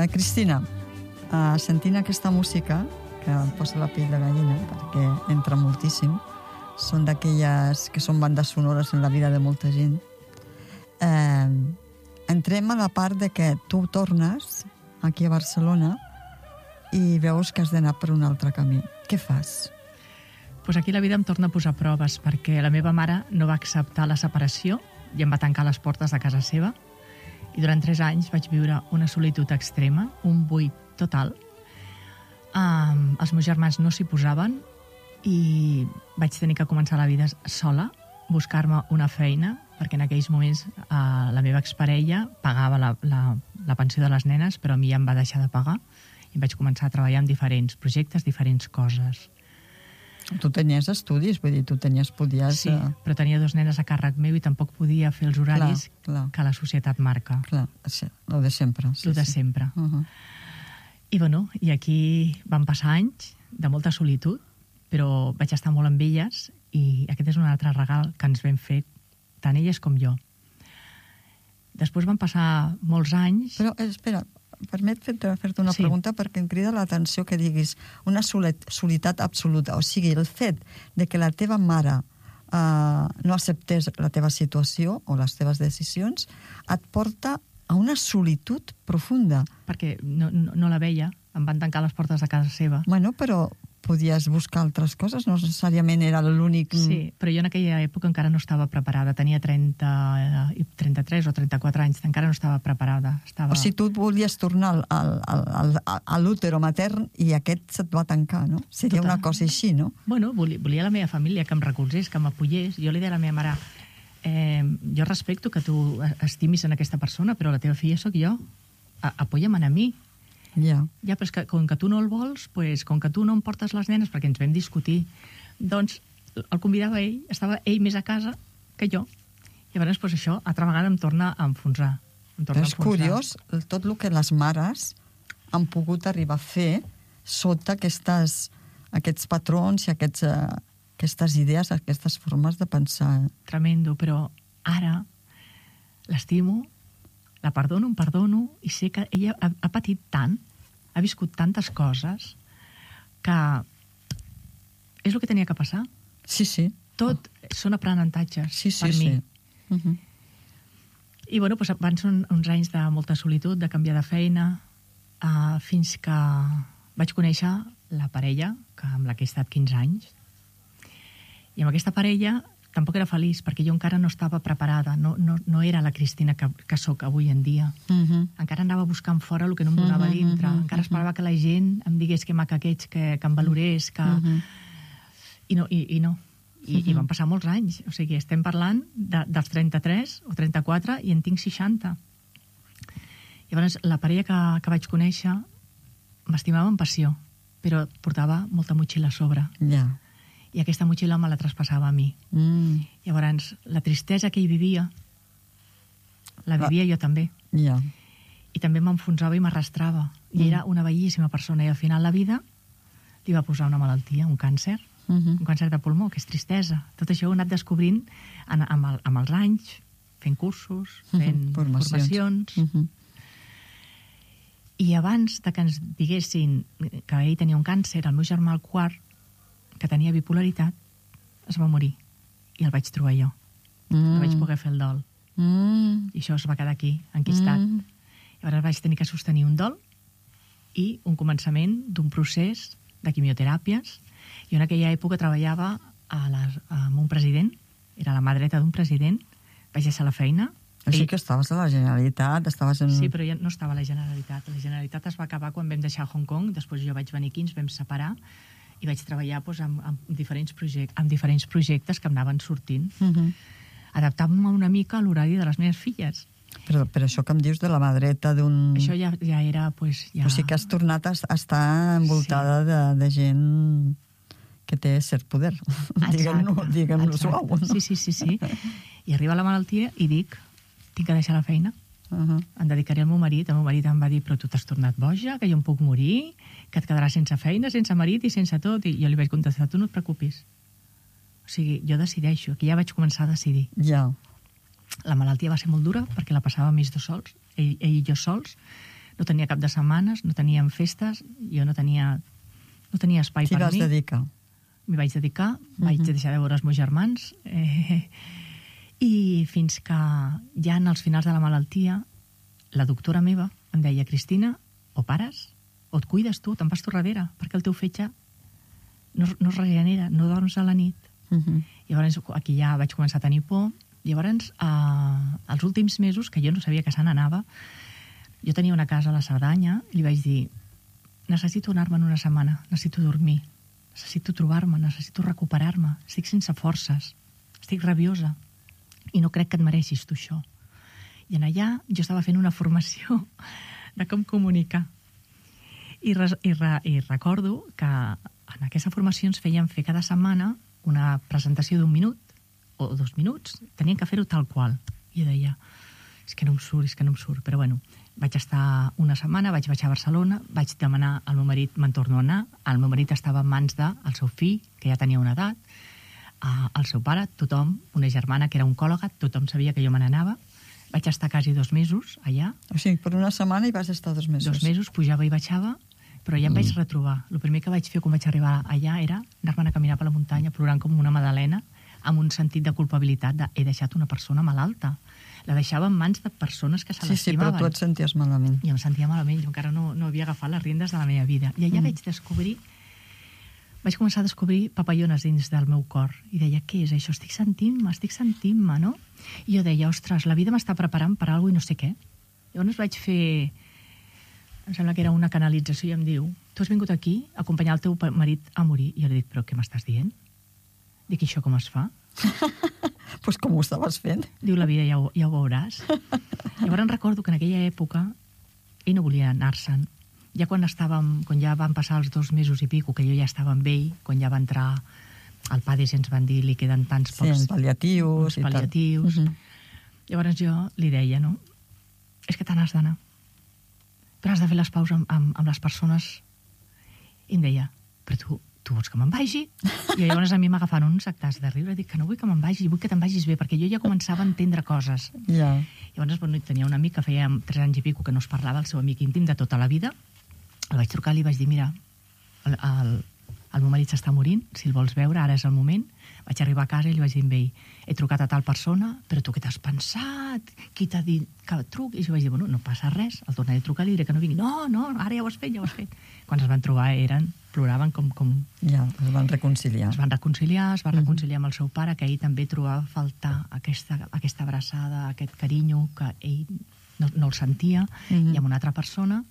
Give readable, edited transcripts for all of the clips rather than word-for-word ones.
Cristina, sentint aquesta música, que em posa la pell de gallina, perquè entra moltíssim, són d'aquelles que són bandes sonores en la vida de molta gent, entrem a la part de que tu tornes aquí a Barcelona i veus que has d'anar per un altre camí. Què fas? Pues aquí la vida em torna a posar proves, perquè la meva mare no va acceptar la separació i em va tancar les portes de casa seva, i durant 3 anys vaig viure una solitud extrema, un buit total. Els meus germans no s'hi posaven i vaig tenir que començar la vida sola, buscar-me una feina, perquè en aquells moments la meva exparella pagava la pensió de les nenes, però a mi ja em va deixar de pagar, i vaig començar a treballar en diferents projectes, diferents coses. Tu tenies estudis, vull dir, podies... Sí, però tenia 2 nenes a càrrec meu i tampoc podia fer els horaris que la societat marca. Clar, lo de sempre. Lo de sempre. I bueno, i aquí van passar anys de molta solitud, però vaig estar molt amb elles i aquest és un altre regal que ens vam fer tant elles com jo. Després van passar molts anys... Però, espera, permet fer-te una pregunta perquè em crida l'atenció que diguis una solitat absoluta. O sigui, el fet de que la teva mare no acceptés la teva situació o les teves decisions et porta a una solitud profunda. Perquè no la veia, em van tancar les portes de casa seva. Bueno, però podies buscar altres coses, no necessàriament era l'únic... Sí, però jo en aquella època encara no estava preparada, tenia 33 o 34 anys, encara no estava preparada. O sigui, tu volies tornar a l'útero matern i aquest se't va tancar, no? Seria una cosa així, no? Bueno, volia la meva família que em recolzés, que m'apoyés. Jo li deia a la meva mare, jo respecto que tu estimis en aquesta persona, però la teva filla sóc jo. Apoya'm a mi. Ja, però és que com que tu no el vols, pues, com que tu no em portes les nenes, perquè ens vam discutir, doncs el convidava ell, estava ell més a casa que jo. I llavors, pues, això, altra vegada em torna a enfonsar. Però és curiós tot el que les mares han pogut arribar a fer sota aquests patrons i aquestes idees, aquestes formes de pensar. Tremendo, però ara l'estimo, la perdono, em perdono, i sé que ella ha patit tant, ha viscut tantes coses, que és el que tenia que passar. Sí, sí. Tot són aprenentatges per mi. Sí. I bueno, doncs van ser uns anys de molta solitud, de canviar de feina, fins que vaig conèixer la parella amb la que he estat 15 anys. I amb aquesta parella tampoc era feliç, perquè jo encara no estava preparada, no era la Cristina que sóc avui en dia. Encara anava buscant fora el que no em donava dintre, encara esperava que la gent em digués que maca que ets, que em valorés, i no. I van passar molts anys, o sigui, estem parlant dels 33 o 34 i en tinc 60. Llavors, la parella que vaig conèixer m'estimava amb passió, però portava molta motxilla a sobre. Ja. I aquesta motxilla me la traspassava a mi. Llavors, la tristesa que hi vivia, la vivia jo també. Ja. I també m'enfonsava i m'arrastrava. I era una bellíssima persona. I al final la vida li va posar una malaltia, un càncer, un càncer de pulmó, que és tristesa. Tot això ho he anat descobrint amb els anys, fent cursos, fent formacions. I abans de que ens diguessin que ell tenia un càncer, el meu germà el quart, que tenia bipolaritat, es va morir. I el vaig trobar jo. No vaig poder fer el dol. I això es va quedar aquí, enquistat. Llavors vaig tenir que sostenir un dol i un començament d'un procés de quimioteràpies. Jo en aquella època treballava amb un president, era la mà dreta d'un president, vaig deixar la feina. Així que estaves a la Generalitat, estaves en... Sí, però jo no estava a la Generalitat. La Generalitat es va acabar quan vam deixar Hong Kong, després jo vaig venir aquí, ens vam separar, i vaig treballar amb diferents projectes que em anaven sortint, adaptant-me una mica a l'horari de les meves filles. Però això que em dius de la mà dreta d'un... Això ja era... O sigui que has tornat a estar envoltada de gent que té cert poder. Diguem-lo suau. Sí. I arriba la malaltia i dic, tinc que deixar la feina. Em dedicaré al meu marit. El meu marit em va dir, però tu t'has tornat boja, que jo em puc morir, que et quedaràs sense feina, sense marit i sense tot. I jo li vaig contestar, tu no et preocupis. O sigui, jo decideixo, que ja vaig començar a decidir. Ja. La malaltia va ser molt dura perquè la passava més dos sols, ell i jo sols. No tenia cap de setmanes, no teníem festes, jo no tenia espai per mi. T'hi vas dedicar? M'hi vaig dedicar, vaig deixar de veure els meus germans, i fins que ja en els finals de la malaltia, la doctora meva em deia: Cristina, o pares, o et cuides tu, te'n vas tu darrere, perquè el teu fetge no es regenera, no dorms a la nit. Llavors aquí ja vaig començar a tenir por. Llavors, els últims mesos, que jo no sabia que se n'anava, jo tenia una casa a la Cerdanya i li vaig dir: necessito anar-me en una setmana, necessito dormir, necessito trobar-me, necessito recuperar-me, estic sense forces, estic rabiosa i no crec que et mereixis tu això. I en allà jo estava fent una formació de com comunicar. I recordo que en aquesta formació ens feien fer cada setmana una presentació d'1 minut o 2 minuts, tenien que fer-ho tal qual. I jo deia: és que no em surt, però bueno, vaig estar una setmana, vaig baixar a Barcelona, vaig demanar al meu marit, me'n torno a anar, el meu marit estava en mans del seu fill, que ja tenia una edat, el seu pare, tothom, una germana que era oncòloga, tothom sabia que jo me n'anava. Vaig estar quasi 2 mesos allà. O sigui, per una setmana hi vas estar 2 mesos. 2 mesos, pujava i baixava, però ja em vaig retrobar. El primer que vaig fer quan vaig arribar allà era anar-me'n a caminar per la muntanya plorant com una madalena, amb un sentit de culpabilitat de he deixat una persona malalta. La deixava en mans de persones que se l'estimaven. Sí, però tu et senties malament. Jo em sentia malament, jo encara no havia agafat les riendes de la meva vida. I allà vaig començar a descobrir papallones dins del meu cor. I deia: què és això? Estic sentint-me, no? I jo deia: ostres, la vida m'està preparant per alguna cosa i no sé què. Llavors vaig fer... Em sembla que era una canalització i em diu: tu has vingut aquí a acompanyar el teu marit a morir. I jo li dic: però què m'estàs dient? Dic: això com es fa? Pues com ho estaves fent? Diu: la vida ja ho veuràs. Llavors recordo que en aquella època ell no volia anar-se'n. Ja quan ja van passar els 2 mesos i pico, que jo ja estava amb ell, quan ja va entrar al PADES i ens van dir li queden tants pocs... Sí, pal·liatius. Llavors jo li deia, no? És que te n'has d'anar. Però has de fer les paus amb les persones. I em deia: però tu vols que me'n vagi? I llavors a mi m'agafaven uns actes de riure. Dic que no vull que me'n vagi, vull que te'n vagis bé, perquè jo ja començava a entendre coses. Ja. Llavors, bueno, tenia un amic que feia 3 anys i pico que no es parlava, el seu amic íntim de tota la vida. El vaig trucar i li vaig dir: mira, el meu marit s'està morint, si el vols veure, ara és el moment. Vaig arribar a casa i li vaig dir a ell: he trucat a tal persona, però tu què t'has pensat? Qui t'ha dit que truc? I jo vaig dir: bueno, no passa res, el tornaré a trucar i li diré que no vingui. No, ara ja ho has fet. Quan es van trobar ploraven com... Ja, es van reconciliar. Es van reconciliar amb el seu pare, que ell també trobava a faltar aquesta abraçada, aquest carinyo que ell no el sentia, i amb una altra persona.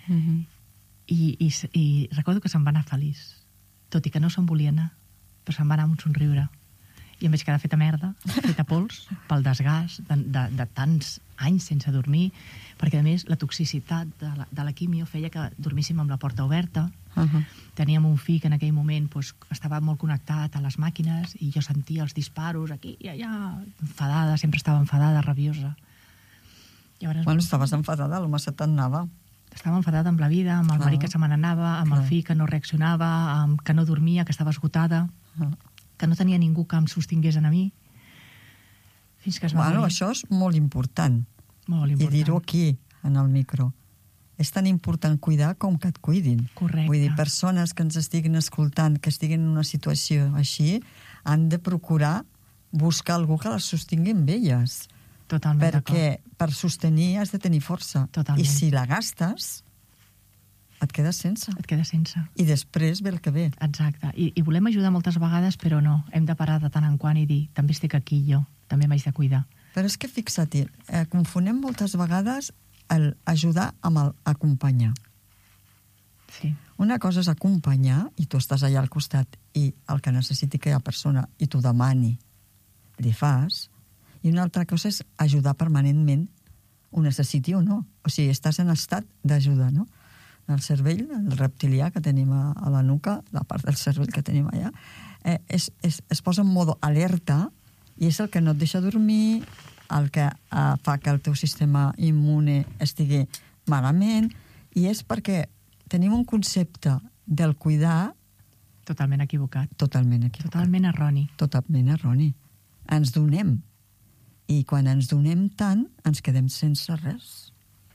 I recordo que se'n va anar feliç, tot i que no se'n volia anar, però se'n va anar amb un somriure. I em vaig quedar feta merda, feta pols, pel desgast de tants anys sense dormir, perquè a més la toxicitat de la quimio feia que dormíssim amb la porta oberta. Teníem un fill que en aquell moment estava molt connectat a les màquines i jo sentia els disparos aquí i allà, enfadada, sempre estava enfadada, rabiosa. Bueno, estaves enfadada, l'home se t'anava. Estava enfadada amb la vida, amb el marit que se me n'anava, amb el fill que no reaccionava, que no dormia, que estava esgotada, que no tenia ningú que em sostingués a mi. Fins que es va morir. Això és molt important. Molt important. I dir-ho aquí, en el micro. És tan important cuidar com que et cuidin. Correcte. Vull dir, persones que ens estiguin escoltant, que estiguin en una situació així, han de procurar buscar algú que les sostingui amb elles. Totalment d'acord. Perquè per sostenir has de tenir força. Totalment. I si la gastes, et quedes sense. Et quedes sense. I després ve el que ve. Exacte. I volem ajudar moltes vegades, però no. Hem de parar de tant en quant i dir: també estic aquí jo, també m'haig de cuidar. Però és que fixa't, confonem moltes vegades el ajudar amb el acompanyar. Sí. Una cosa és acompanyar i tu estàs allà al costat i el que necessiti aquella persona i t'ho demani, li fas. I una altra cosa és ajudar permanentment, ho necessiti o no. O sigui, estàs en estat d'ajuda, no? El cervell, el reptilià que tenim a la nuca, la part del cervell que tenim allà, es posa en modo alerta i és el que no et deixa dormir, el que fa que el teu sistema immune estigui malament, i és perquè tenim un concepte del cuidar Totalment equivocat. Totalment equivocat. Totalment erroni. Totalment erroni. Ens donem. I quan ens donem tant, ens quedem sense res.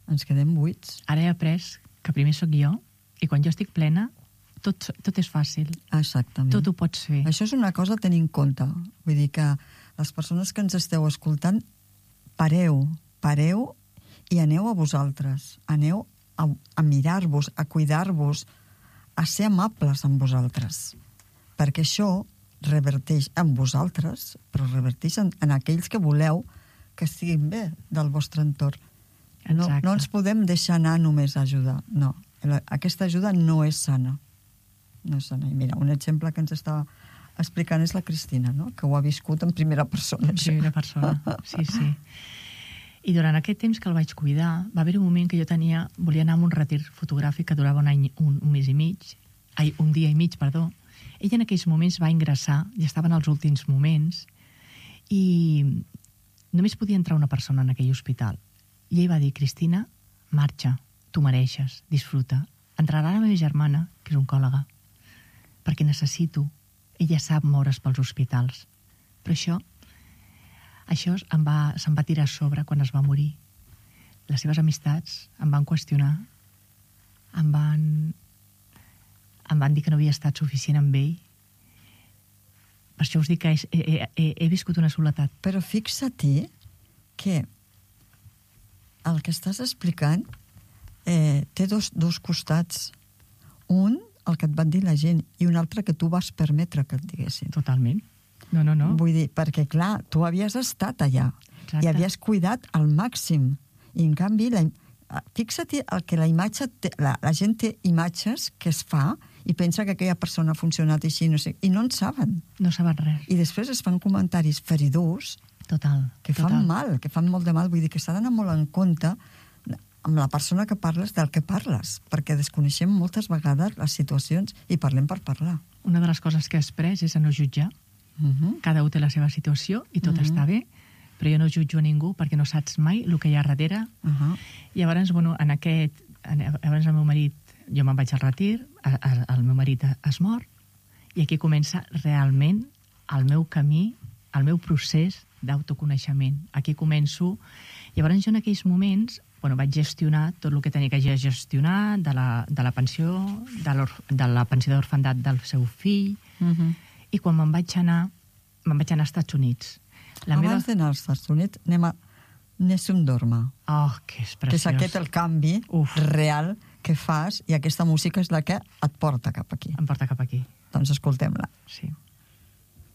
ens quedem buits. Ara he après que primer sóc jo i quan jo estic plena tot és fàcil. Exactament. Tot ho pots fer. Això és una cosa a tenir en compte. Vull dir que les persones que ens esteu escoltant, pareu i aneu a vosaltres. Aneu a mirar-vos, a cuidar-vos, a ser amables amb vosaltres. Perquè això reverteix en vosaltres, però reverteix en aquells que voleu que estiguin bé del vostre entorn. No ens podem deixar anar només a ajudar. No, aquesta ajuda no és sana. No és sana. I mira, un exemple que ens està explicant és la Cristina, no? Que ho ha viscut en primera persona. En primera persona, sí. I durant aquest temps que el vaig cuidar, va haver un moment que jo volia anar a un retir fotogràfic que durava un mes i mig, un dia i mig, perdó. Ell en aquells moments va ingressar, ja estava en els últims moments, i només podia entrar una persona en aquell hospital. I ell va dir, Cristina, marxa, tu mereixes, disfruta. Entrarà la meva germana, que és oncòloga, perquè necessito. Ella sap moure's pels hospitals. Però això se'm va tirar a sobre quan es va morir. Les seves amistats em van qüestionar, em van dir que no havia estat suficient amb ell. Per això us dic que he viscut una soledat. Però fixa-t'hi que el que estàs explicant té dos costats. Un, el que et van dir la gent, i un altre que tu vas permetre que et diguessin. Totalment. No. Vull dir, perquè clar, tu havies estat allà. Exacte. I havies cuidat al màxim. I en canvi, fixa't que la imatge, la gent té imatges que es fa i pensa que aquella persona ha funcionat així, no sé, i no en saben. No saben res. I després es fan comentaris feridors que fan mal, que fan molt de mal. Vull dir que s'ha d'anar molt en compte amb la persona que parles del que parles, perquè desconeixem moltes vegades les situacions i parlem per parlar. Una de les coses que has pres és a no jutjar. Cada un té la seva situació i tot està bé, però jo no jutjo a ningú perquè no saps mai el que hi ha darrere. I llavors, llavors el meu marit, jo me'n vaig al retir, el meu marit es mor, i aquí comença realment el meu camí, el meu procés d'autoconeixement. Aquí començo. Llavors jo en aquells moments vaig gestionar tot el que tenia que gestionar de la pensió, de la pensió d'orfandat del seu fill, i quan me'n vaig anar als Estats Units. Abans d'anar als Estats Units, anem a Nessun Dorma. Oh, que és preciós. Que és aquest el canvi real que fas, i aquesta música és la que et porta cap aquí. Em porta cap aquí. Doncs escoltem-la. Sí.